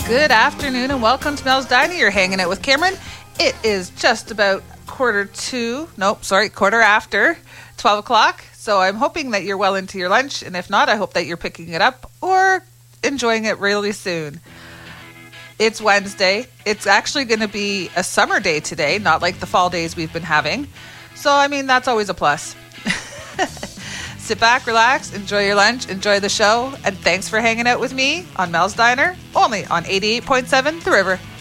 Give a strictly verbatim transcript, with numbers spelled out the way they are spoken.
Good afternoon and welcome to Mel's Diner. You're hanging out with Cameron. It is just about quarter to, nope, sorry, quarter after twelve o'clock. So I'm hoping that you're well into your lunch. And if not, I hope that you're picking it up or enjoying it really soon. It's Wednesday. It's actually going to be a summer day today, not like the fall days we've been having. So, I mean, that's always a plus. Sit back, relax, enjoy your lunch, enjoy the show, and thanks for hanging out with me on Mel's Diner, only on eighty-eight point seven The River.